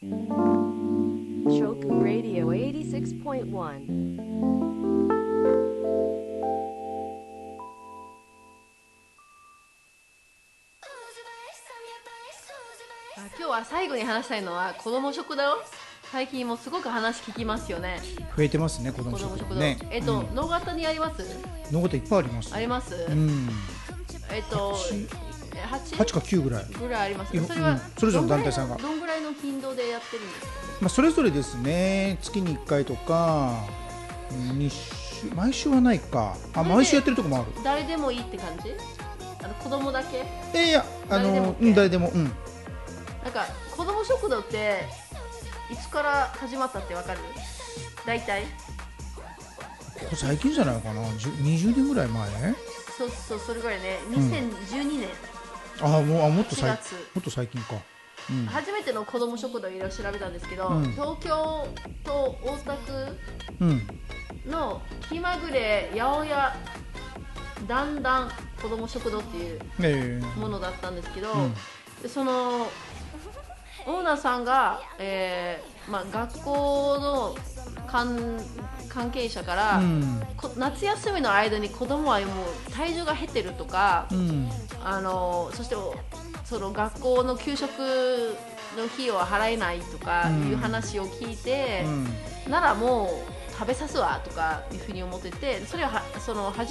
Shoku Radio 86.1. 今日は最後に話したいのは子ども食堂。最近もすごく話聞きますよね。 増えてますね、子供食堂ね。 野方にあります？ 野方いっぱいあります。 あります。 8か9ぐらいあります。それはそれぞれの団体さんがどんぐらいの頻度でやってるんですか？ それぞれですね。月に1回とか2週、毎週はないか。毎週やってるとこもある。 誰でもいいって感じ？子供だけ？ いや誰でも。 なんか子供食堂っていつから始まったってわかる？大体ここ最近じゃないかな。20年ぐらい前。 そうそれぐらいね。2012年、 もっと 4月もっと最近か。 初めての子供食堂いろいろ調べたんですけど、東京と大田区の気まぐれ八百屋だんだん子供食堂っていうものだったんですけど、でそのオーナーさんが、学校の関係者から、夏休みの間に子供はもう体重が減ってるとか、そしてその学校の給食の費用は払えないとかいう話を聞いて、ならもう食べさすわとかいうふうに思ってて、それはその初